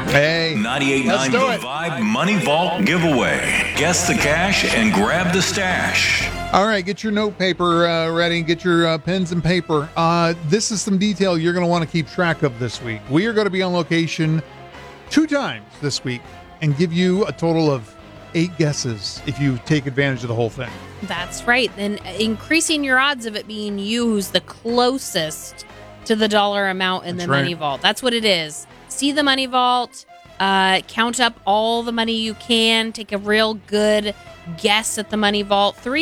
Hey, 98.9 let's do The it. Vibe Money Vault giveaway. Guess the cash and grab the stash. All right, get your note paper ready. Get your pens and paper. This is some detail you're going to want to keep track of this week. We are going to be on location 2 times this week and give you a total of 8 guesses if you take advantage of the whole thing. That's right. Then increasing your odds of it being you who's the closest to the dollar amount in the money vault. That's what it is. See the money vault, count up all the money you can, take a real good guess at the money vault.